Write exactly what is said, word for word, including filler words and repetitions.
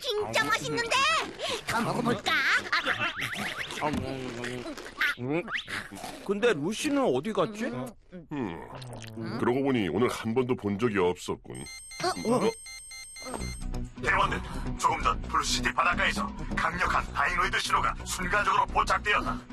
진짜 맛있는데. 더 먹어볼까? 근데 루시는 어디 갔지? 음, 그러고 보니 오늘 한 번도 본 적이 없었군. 어? 대원들, 조금 전 블루시티 바닷가에서 강력한 다이노이드 신호가 순간적으로 포착되었다.